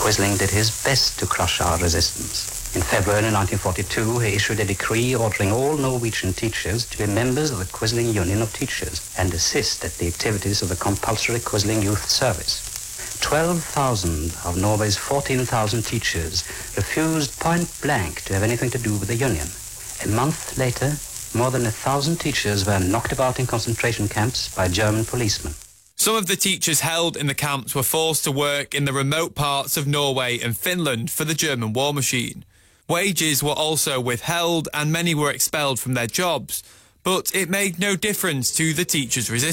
Quisling did his best to crush our resistance. In February 1942, he issued a decree ordering all Norwegian teachers to be members of the Quisling Union of Teachers and assist at the activities of the compulsory Quisling Youth Service. 12,000 of Norway's 14,000 teachers refused point blank to have anything to do with the union. A month later, more than 1,000 teachers were knocked about in concentration camps by German policemen. Some of the teachers held in the camps were forced to work in the remote parts of Norway and Finland for the German war machine. Wages were also withheld and many were expelled from their jobs, but it made no difference to the teachers' resistance.